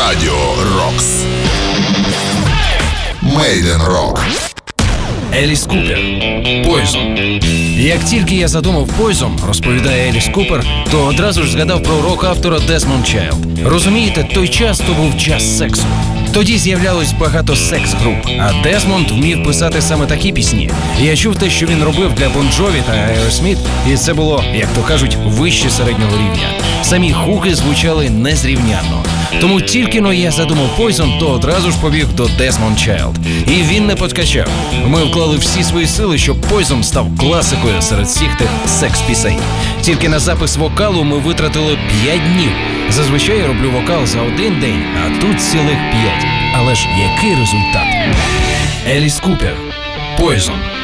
Радіо Рокс. Made in Rock. Еліс Купер. Poison. Як тільки я задумав Poison, розповідає Еліс Купер, то одразу ж згадав про рок-автора Дезмонд Чайлд. Розумієте, той час то був час сексу. Тоді з'являлось багато секс-груп, а Дезмонд вмів писати саме такі пісні. Я чув те, що він робив для Бон Джові та Aerosmith, і це було, як то кажуть, вище середнього рівня. Самі хуки звучали незрівнянно. Тому тільки-но я задумав Poison, то одразу ж побіг до Дезмонд Чайлд. І він не подкачав. Ми вклали всі свої сили, щоб Poison став класикою серед всіх тих секс-пісень. Тільки на запис вокалу ми витратили 5 днів. Зазвичай я роблю вокал за один день, а тут цілих 5. Але ж який результат? Еліс Купер. Poison.